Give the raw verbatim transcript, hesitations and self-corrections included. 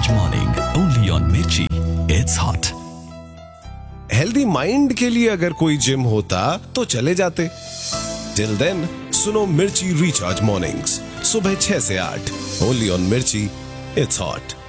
Recharge Morning, only on Mirchi. It's hot. Healthy mind के लिए अगर कोई जिम होता तो चले जाते। टिल देन सुनो मिर्ची रिचार्ज मॉर्निंग्स सुबह छह से आठ, ओनली ऑन मिर्ची। It's hot.